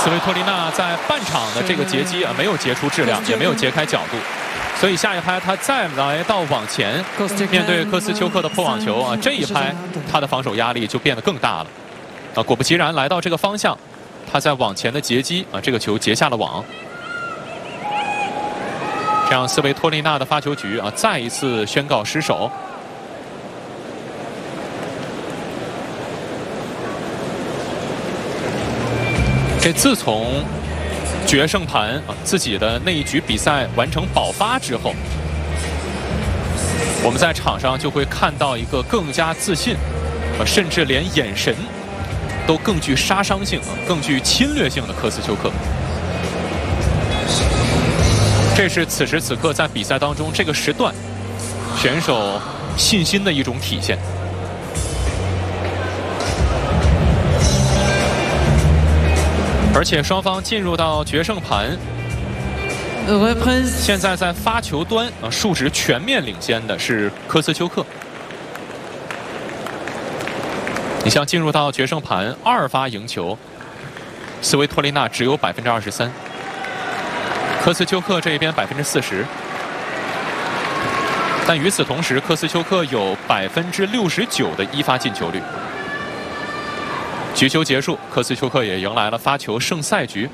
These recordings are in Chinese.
斯维托利娜在半场的这个截击没有截出质量，也没有截开角度，所以下一拍他再来到网前，面对科斯丘克的破网球这一拍他的防守压力就变得更大了。果不其然，来到这个方向，他在网前的截击这个球截下了网，这样斯维托利娜的发球局再一次宣告失手。这自从决胜盘自己的那一局比赛完成保发之后，我们在场上就会看到一个更加自信，甚至连眼神都更具杀伤性、更具侵略性的科斯丘克。这是此时此刻在比赛当中这个时段选手信心的一种体现。而且双方进入到决胜盘，现在在发球端数值全面领先的是科斯丘克。你像进入到决胜盘2发赢球，斯维托利娜只有23%，科斯丘克这边40%。但与此同时，科斯丘克有69%的一发进球率。局球结束，科斯丘克也迎来了发球胜赛局。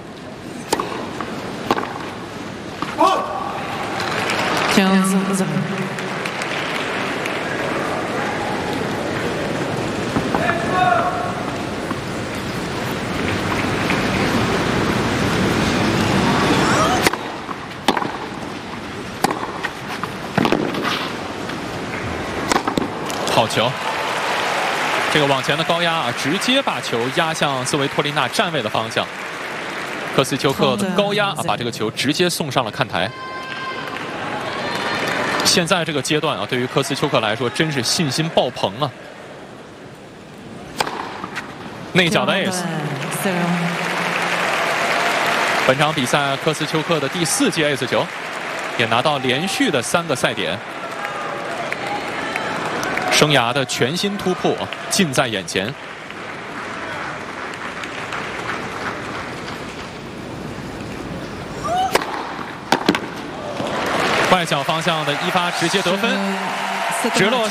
好球！这个往前的高压直接把球压向斯维托利娜站位的方向。科斯丘克的高压把这个球直接送上了看台。现在这个阶段对于科斯丘克来说真是信心爆棚啊！内角的 ace。本场比赛科斯丘克的第4记 ace 球，也拿到连续的3个赛点。生涯的全新突破近在眼前。外角方向的一发直接得分，直落